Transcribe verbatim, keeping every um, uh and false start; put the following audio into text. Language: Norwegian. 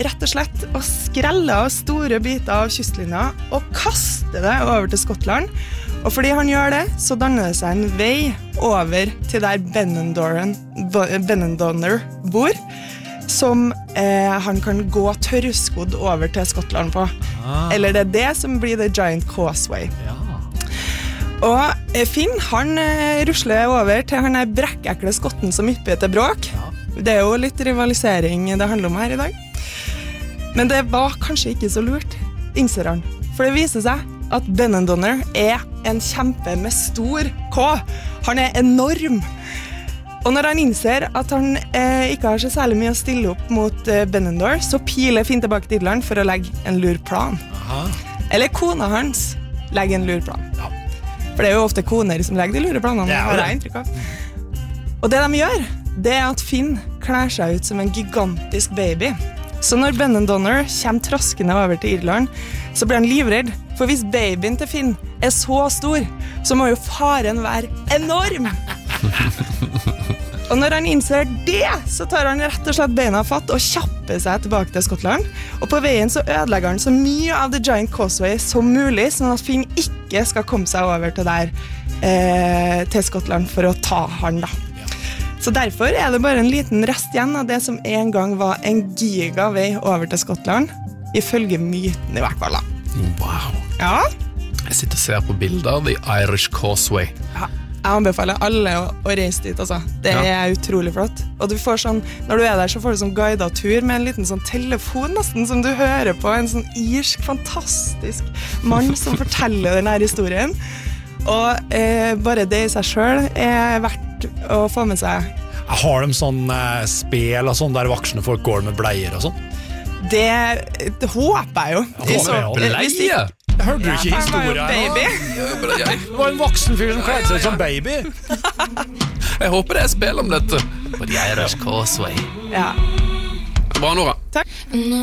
rett og slett å skrelle av store biter av kystlinja og kaste det over til Skottland. Og fordi han gjør det, så danner det seg en vei over til der Benendonner bor, som eh, han kan gå tørrskodd over til Skottland på. Ah. Eller det er det som blir The Giant Causeway. Ja. Og eh, Finn, han eh, rusler over til han er brekkekle skotten som ypper til bråk. Ja. Det er jo litt rivalisering det handler om her i dag. Men det var kanskje ikke så lurt, innser han. For det viser seg at Benendonner er en kjempe med stor K. Han er enorm. Og når han innser at han eh, ikke har så særlig mye å stille opp mot eh, Benendor, så piler Finn tilbake til Irland for å legge en lurplan. Aha. Eller kona hans legger en lurplan. Ja. For det er jo ofte koner som legger de lureplanene, ja, har jeg inntrykk av. Og det de gjør, det er at Finn klær seg ut som en gigantisk baby. Så når Benendonner kommer traskende over til Irland, så blir han livredd. For hvis babyen til Finn er så stor, så må jo faren være enorm. Og når han innser det, så tar han rett og slett beina fatt og kjapper seg tilbake til Skottland. Og på veien så ødelegger han så mye av The Giant Causeway som mulig, sånn at Finn ikke skal komme seg over til der, eh, til Skottland for å ta han da. Så derfor er det bare en liten rest igjen av det som en gang var en gigavei over til Skottland, ifølge myten i hvert fall da. Wow. Ja. Jeg sitter og ser på bilder av The Irish Causeway. Ja. Jeg anbefaler alle å, å reise dit, altså. Det ja. Er utrolig flott. Og du får sånn, når du er der, så får du sånn guidet tur med en liten sånn telefon nesten, som du hører på, en sånn irsk, fantastisk mann som forteller den her historien. Og eh, bare det i seg selv er verdt å få med seg. Har de sånn eh, spel og sånn der voksne folk går med bleier og sånn? Det, det håper jeg jo. Håper jeg jo. Bleier? Hørte du ikke ja, historien? Baby. Det var en voksen fyr som kledde seg som baby. Jeg håper det er spill om dette. På The Irish Causeway. Ja. Bra, Nora. Takk.